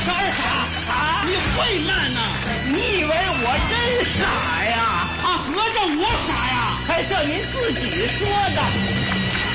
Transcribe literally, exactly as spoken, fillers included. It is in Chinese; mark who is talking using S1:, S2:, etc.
S1: 是二傻啊！
S2: 你会慢呐？
S1: 你以为我真傻呀？
S2: 啊，合着我傻呀？
S1: 哎，这您自己说的。